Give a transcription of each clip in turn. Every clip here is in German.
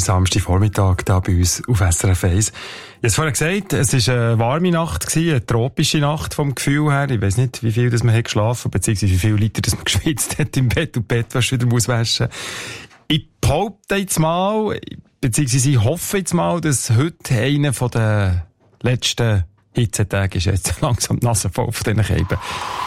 Samstagvormittag hier bei uns auf SRF 1. Ich habe es vorhin gesagt, es war eine warme Nacht gewesen, eine tropische Nacht vom Gefühl her. Ich weiss nicht, wie viel das man hat geschlafen, beziehungsweise wie viele Liter das man geschwitzt hat im Bett und Bettwäsche wieder muss waschen. Ich behaupte jetzt mal, beziehungsweise ich hoffe jetzt mal, dass heute einer von den letzten Hitzetagen ist. Jetzt langsam die Nase voll von diesen Käben.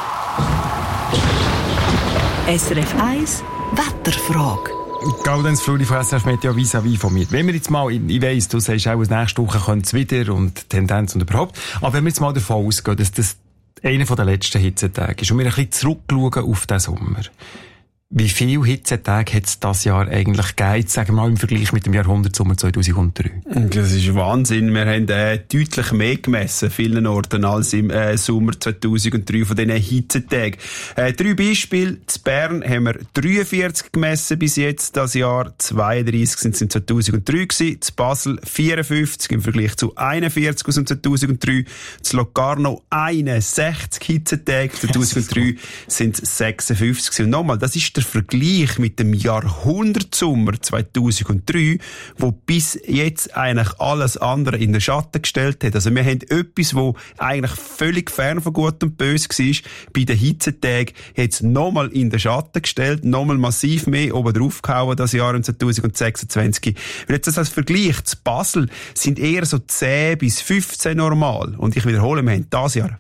SRF 1 Wetterfrage. Gaudenz Fluri von SRF Meteo vis-à-vis von mir. Wenn wir jetzt mal, ich weiss, du sagst auch, nächste Woche könnte es wieder und Tendenz und überhaupt, aber wenn wir jetzt mal davon ausgehen, dass das einer der letzten Hitzetage ist und wir ein bisschen zurückschauen auf den Sommer, wie viele Hitzetage hat es dieses Jahr eigentlich gegeben, sagen wir mal im Vergleich mit dem Jahrhundertsommer 2003? Das ist Wahnsinn. Wir haben deutlich mehr gemessen, vielen Orten, als im Sommer 2003 von diesen Hitzetagen. 3 Beispiele. In Bern haben wir 43 gemessen bis jetzt das Jahr. 32 sind es in 2003 gewesen. In Basel 54 im Vergleich zu 41 aus dem 2003. In Locarno 61 Hitzetage. 2003 sind es 56 gewesen. Und nochmal, das ist der Vergleich mit dem Jahrhundertsommer 2003, wo bis jetzt eigentlich alles andere in den Schatten gestellt hat. Also wir haben etwas, wo eigentlich völlig fern von Gut und Böse war, bei den Hitzetagen jetzt nochmal in den Schatten gestellt, nochmal massiv mehr oben drauf gehauen, das Jahr 2026. Wenn jetzt das als Vergleich zu Basel sind eher so 10 bis 15 normal. Und ich wiederhole, wir haben das Jahr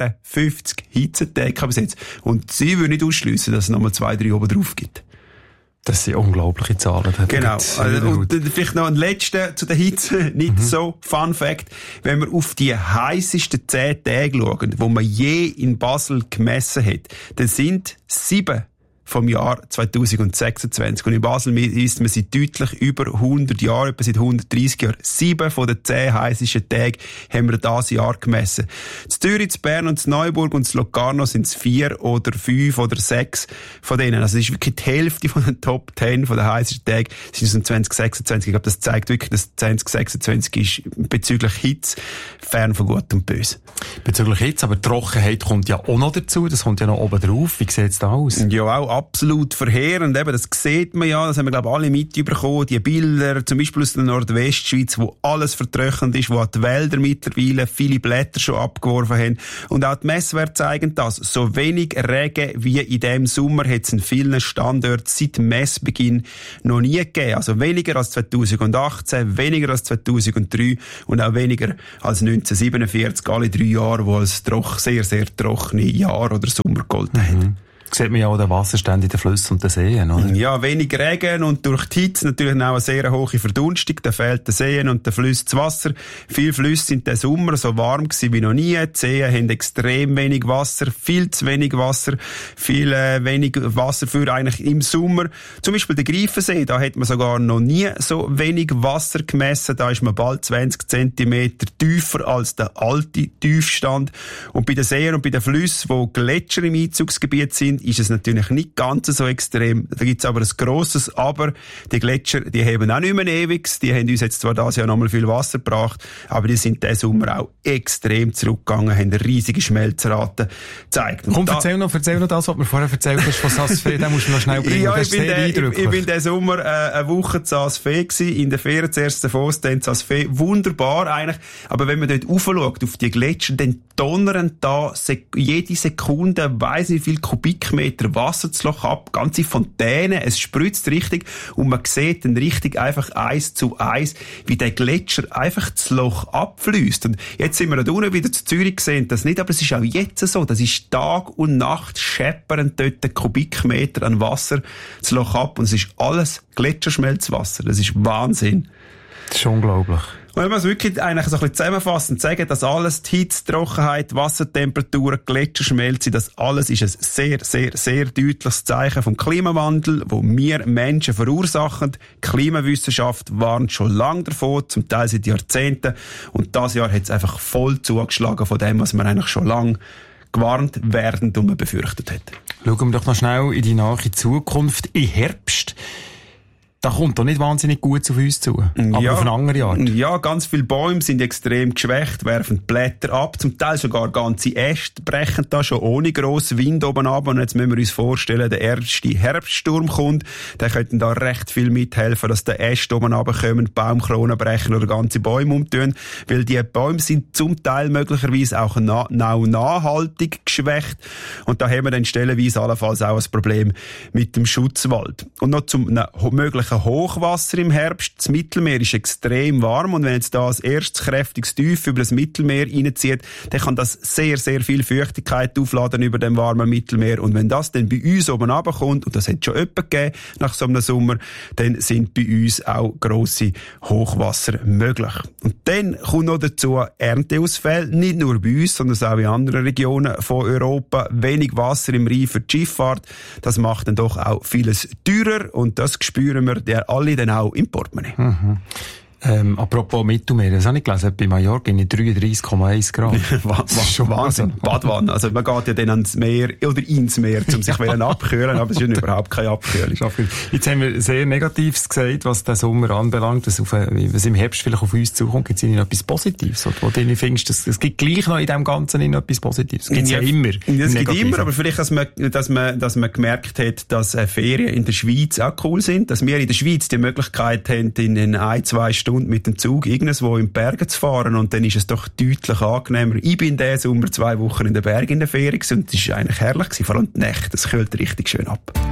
54 Hitzetage bis jetzt. Und sie würden nicht ausschliessen, dass es nochmal 2, 3 oben drauf gibt. Das sind unglaubliche Zahlen. Genau. Und vielleicht noch ein letzter zu der Hitze, nicht so Fun Fact. Wenn wir auf die heissesten 10 Tage schauen, die man je in Basel gemessen hat, dann sind 7 vom Jahr 2026. Und in Basel ist man seit deutlich über 100 Jahren, etwa seit 130 Jahren. 7 von den 10 heissesten Tagen haben wir dieses Jahr gemessen. In Zürich, in Bern und in Neuburg und in Locarno sind es 4 oder 5 oder 6 von denen. Also das ist wirklich die Hälfte von den Top 10 von den heissesten Tagen sind es in 2026. Ich glaube, das zeigt wirklich, dass 2026 ist bezüglich Hitze fern von Gut und Böse. Bezüglich Hitze, aber Trockenheit kommt ja auch noch dazu. Das kommt ja noch oben drauf. Wie sieht es da aus? Ja, auch absolut verheerend. Eben, das sieht man ja, das haben wir, glaube ich, alle mitbekommen. Die Bilder, zum Beispiel aus der Nordwestschweiz, wo alles vertrocknet ist, wo die Wälder mittlerweile viele Blätter schon abgeworfen haben. Und auch die Messwerte zeigen das. So wenig Regen wie in diesem Sommer hat es in vielen Standorten seit Messbeginn noch nie gegeben. Also weniger als 2018, weniger als 2003 und auch weniger als 1947, alle 3 Jahre, wo es sehr, sehr trockene Jahre oder Sommer gegolten hat. Sieht man ja auch den Wasserstand in den Flüssen und den Seen, oder? Ja, wenig Regen und durch die Hitze natürlich auch eine sehr hohe Verdunstung. Da fehlt den Seen und den Flüssen das Wasser. Viele Flüsse sind diesen Sommer so warm gewesen wie noch nie. Die Seen haben extrem wenig Wasser, viel zu wenig Wasser, wenig Wasser für eigentlich im Sommer. Zum Beispiel der Greifensee, da hat man sogar noch nie so wenig Wasser gemessen. Da ist man bald 20 Zentimeter tiefer als der alte Tiefstand. Und bei den Seen und bei den Flüssen, wo Gletscher im Einzugsgebiet sind, ist es natürlich nicht ganz so extrem. Da gibt es aber ein grosses Aber. Die Gletscher, die haben auch nicht mehr ewig. Die haben uns jetzt zwar dieses Jahr nochmal viel Wasser gebracht, aber die sind diesen Sommer auch extrem zurückgegangen, haben riesige Schmelzraten gezeigt. Komm, erzähl noch das, was du mir vorher erzählt hast von Saas-Fee. Den musst du noch schnell bringen. Ja, ich bin diesen Sommer eine Woche in Saas-Fee gewesen, in der Ferien zuerst Davos, dann Saas-Fee. Wunderbar eigentlich. Aber wenn man dort raufschaut, auf die Gletscher, dann donnern da jede Sekunde, weiss nicht wie viel Kubikmeter Wasser das Loch ab, ganze Fontänen, es spritzt richtig und man sieht dann richtig einfach 1:1, wie der Gletscher einfach das Loch abfließt. Und jetzt sind wir da unten wieder zu Zürich gesehen, das nicht, aber es ist auch jetzt so, das ist Tag und Nacht scheppern dort Kubikmeter an Wasser das Loch ab und es ist alles Gletscherschmelzwasser. Das ist Wahnsinn. Das ist unglaublich. Und wenn man es wirklich eigentlich so ein bisschen zusammenfassend sagen, dass alles, die Hitze, Trockenheit, Wassertemperaturen, Gletscherschmelze, das alles ist ein sehr, sehr, sehr deutliches Zeichen vom Klimawandel, wo wir Menschen verursachen. Die Klimawissenschaft warnt schon lange davon, zum Teil seit Jahrzehnten. Und dieses Jahr hat es einfach voll zugeschlagen von dem, was man eigentlich schon lange gewarnt werden und man befürchtet hat. Schauen wir doch noch schnell in die nahe Zukunft. Im Herbst da kommt doch nicht wahnsinnig gut auf uns zu. Aber auf eine andere Art. Ja, ganz viele Bäume sind extrem geschwächt, werfen die Blätter ab. Zum Teil sogar ganze Äste brechen da schon ohne grossen Wind oben ab. Und jetzt müssen wir uns vorstellen, der erste Herbststurm kommt. Der könnte da recht viel mithelfen, dass die Äste oben runterkommen, Baumkronen brechen oder ganze Bäume umtun. Weil die Bäume sind zum Teil möglicherweise auch nachhaltig geschwächt. Und da haben wir dann stellenweise allenfalls auch ein Problem mit dem Schutzwald. Und noch zum möglichen Hochwasser im Herbst. Das Mittelmeer ist extrem warm und wenn jetzt da ein erstes kräftiges Tief über das Mittelmeer reinzieht, dann kann das sehr, sehr viel Feuchtigkeit aufladen über dem warmen Mittelmeer. Und wenn das dann bei uns oben runterkommt, und das hat schon jemand gegeben nach so einem Sommer, dann sind bei uns auch grosse Hochwasser möglich. Und dann kommt noch dazu Ernteausfälle, nicht nur bei uns, sondern auch in anderen Regionen von Europa. Wenig Wasser im Rhein für die Schifffahrt, das macht dann doch auch vieles teurer und das spüren wir alle dann auch im Portemonnaie. Mhm. Apropos Mittelmeer, das habe ich gelesen, bei Mallorca in 33,1 Grad. Das ist schon Wahnsinn. Badwanne. Also man geht ja dann ans Meer oder ins Meer, um sich abkühlen, aber es ist überhaupt keine Abkühlung. Jetzt haben wir sehr Negatives gesagt, was den Sommer anbelangt, was im Herbst vielleicht auf uns zukommt. Gibt es noch etwas Positives? Wo du findest, es gibt gleich noch in dem Ganzen etwas Positives? Es gibt ja immer. Es gibt immer, aber vielleicht, dass man gemerkt hat, dass Ferien in der Schweiz auch cool sind, dass wir in der Schweiz die Möglichkeit haben, in 1-2 Stunden mit dem Zug irgendwo in die Berge zu fahren und dann ist es doch deutlich angenehmer. Ich bin diesen Sommer 2 Wochen in den Bergen in der Ferien und es war eigentlich herrlich gewesen, vor allem die Nächte, das kühlt richtig schön ab.